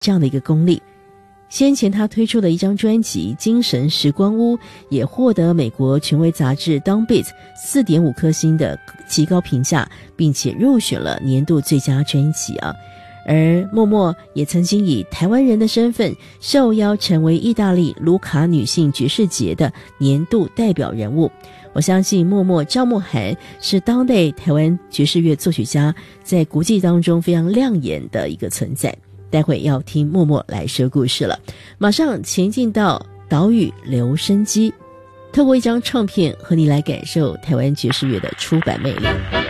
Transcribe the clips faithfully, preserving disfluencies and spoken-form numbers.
这样的一个功力。先前他推出的一张专辑《精神时光屋》也获得美国权威杂志 Downbeat 四点五 颗星的极高评价，并且入选了年度最佳专辑啊。而默默也曾经以台湾人的身份受邀成为意大利卢卡女性爵士节的年度代表人物。我相信默默赵慕涵是当代台湾爵士乐作曲家在国际当中非常亮眼的一个存在。待会要听默默来说故事了，马上前进到岛屿留声机，透过一张唱片和你来感受台湾爵士乐的出版魅力。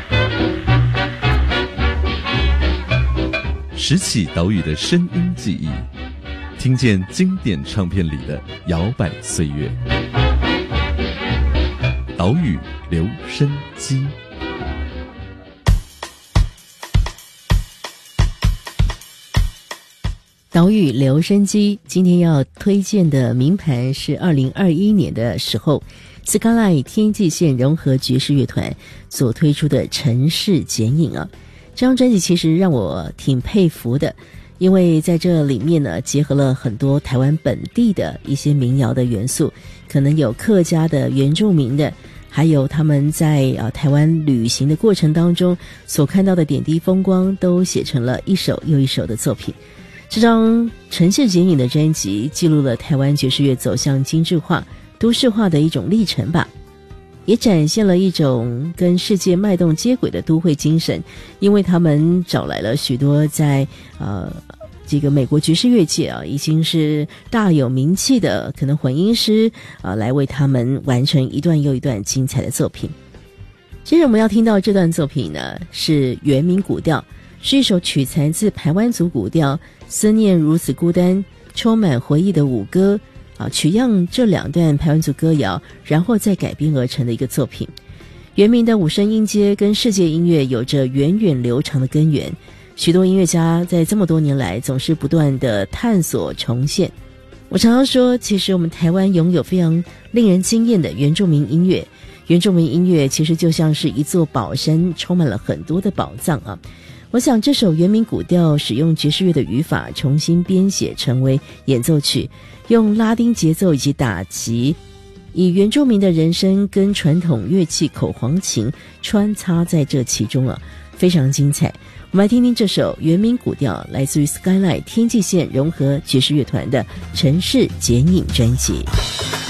拾起岛屿的声音记忆，听见经典唱片里的摇摆岁月。岛屿留声机。 岛屿留声机今天要推荐的名盘是二零二一年的时候 Skyline 天际线融合爵士乐团所推出的城市剪影啊。这张专辑其实让我挺佩服的，因为在这里面呢结合了很多台湾本地的一些民谣的元素，可能有客家的、原住民的，还有他们在呃台湾旅行的过程当中所看到的点滴风光，都写成了一首又一首的作品。这张城市剪影的专辑记录了台湾爵士乐走向精致化、都市化的一种历程吧，也展现了一种跟世界脉动接轨的都会精神。因为他们找来了许多在呃这个美国爵士乐界啊已经是大有名气的可能混音师啊，来为他们完成一段又一段精彩的作品。接着我们要听到这段作品呢，是原民古调，是一首取材自排湾族古调思念如此孤单，充满回忆的舞歌啊，取样这两段排湾族歌谣，然后再改编而成的一个作品。原民的五声音阶跟世界音乐有着源远流长的根源，许多音乐家在这么多年来总是不断的探索重现。我常常说，其实我们台湾拥有非常令人惊艳的原住民音乐，原住民音乐其实就像是一座宝山，充满了很多的宝藏啊。我想这首原民古调使用爵士乐的语法重新编写成为演奏曲，用拉丁节奏以及打击，以原住民的人声跟传统乐器口簧琴穿插在这其中啊，非常精彩。我们来听听这首原民古调，来自于 Skyline 天际线融合爵士乐团的城市剪影专辑。